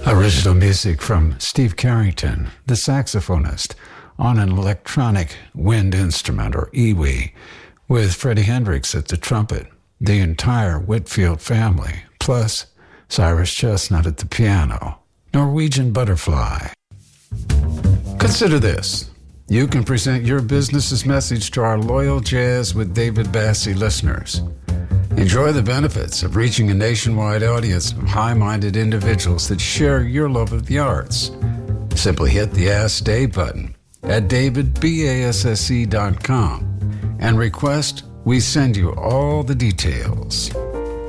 Original music from Steve Carrington, the saxophonist, on an electronic wind instrument, or iwi, with Freddie Hendrix at the trumpet, the entire Whitfield family, plus Cyrus Chestnut at the piano. Norwegian Butterfly. Consider this. You can present your business's message to our loyal Jazz with David Bassie listeners. Enjoy the benefits of reaching a nationwide audience of high-minded individuals that share your love of the arts. Simply hit the Ask Dave button at davidbasse.com and request we send you all the details.